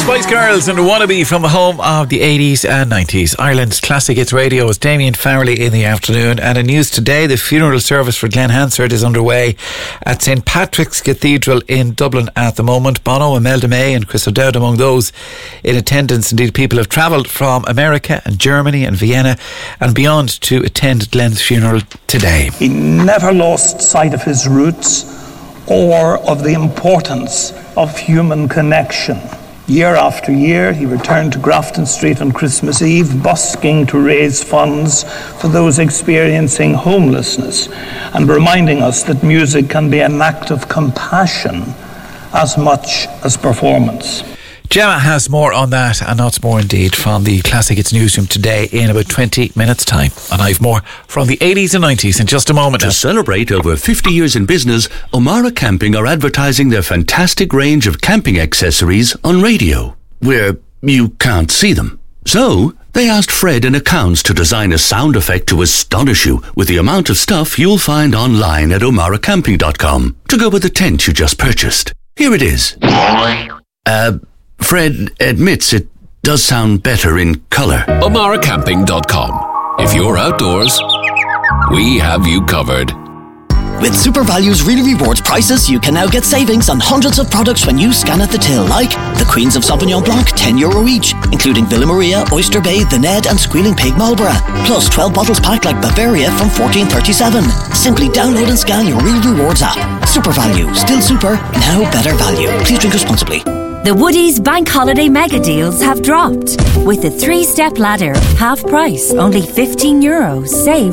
Spice Girls and Wannabe from the home of the 80s and 90s. Ireland's Classic Hits Radio is Damien Farrelly in the afternoon. And in news today, the funeral service for Glenn Hansard is underway at St Patrick's Cathedral in Dublin at the moment. Bono, Imelda May and Chris O'Dowd among those in attendance. Indeed, people have travelled from America and Germany and Vienna and beyond to attend Glenn's funeral today. He never lost sight of his roots or of the importance of human connection. Year after year, he returned to Grafton Street on Christmas Eve, busking to raise funds for those experiencing homelessness and reminding us that music can be an act of compassion as much as performance. Gemma has more on that and lots more indeed from the Classic Hits newsroom today in about 20 minutes time. And I've more from the 80s and 90s in just a moment. To celebrate over 50 years in business, O'Mara Camping are advertising their fantastic range of camping accessories on radio, where you can't see them. So they asked Fred in accounts to design a sound effect to astonish you with the amount of stuff you'll find online at omaracamping.com to go with the tent you just purchased. Here it is. Fred admits it does sound better in colour. omaracamping.com. If you're outdoors, we have you covered. With SuperValue's Really Rewards prices, you can now get savings on hundreds of products when you scan at the till, like the Queens of Sauvignon Blanc, €10 each, including Villa Maria, Oyster Bay, The Ned and Squealing Pig Marlborough. Plus 12 bottles packed like Bavaria from $14.37. Simply download and scan your Really Rewards app. SuperValue, still super, now better value. Please drink responsibly. The Woodies Bank Holiday Mega Deals have dropped. With the 3-step ladder, half price, only €15, save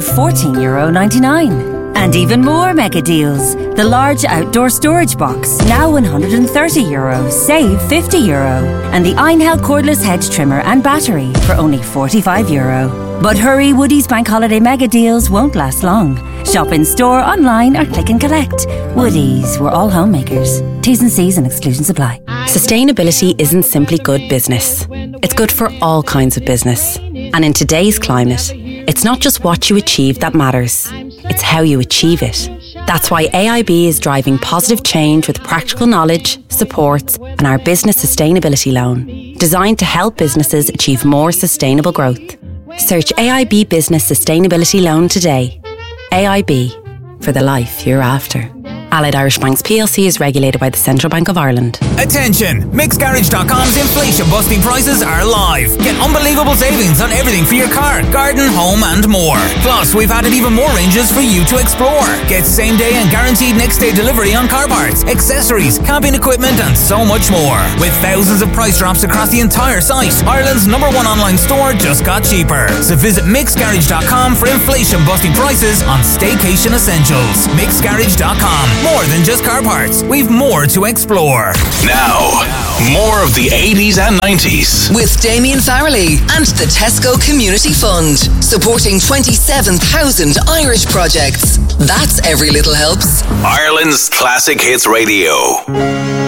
€14.99. And even more mega deals. The large outdoor storage box, now €130, save €50. And the Einhell cordless hedge trimmer and battery for only €45. But hurry, Woodies Bank Holiday Mega Deals won't last long. Shop in store, online or click and collect. Woodies, we're all homemakers. T's and C's and exclusions apply. Sustainability isn't simply good business. It's good for all kinds of business. And in today's climate, it's not just what you achieve that matters. It's how you achieve it. That's why AIB is driving positive change with practical knowledge, support, and our business sustainability loan, designed to help businesses achieve more sustainable growth. Search AIB Business Sustainability Loan today. AIB, for the life you're after. Allied Irish Banks PLC is regulated by the Central Bank of Ireland. Attention! MixGarage.com's inflation-busting prices are live. Get unbelievable savings on everything for your car, garden, home and more. Plus, we've added even more ranges for you to explore. Get same-day and guaranteed next-day delivery on car parts, accessories, camping equipment and so much more. With thousands of price drops across the entire site, Ireland's #1 online store just got cheaper. So visit MixGarage.com for inflation-busting prices on staycation essentials. MixGarage.com. More than just car parts. We've more to explore. Now, more of the 80s and 90s. With Damien Farrelly and the Tesco Community Fund, supporting 27,000 Irish projects. That's Every Little Helps. Ireland's Classic Hits Radio.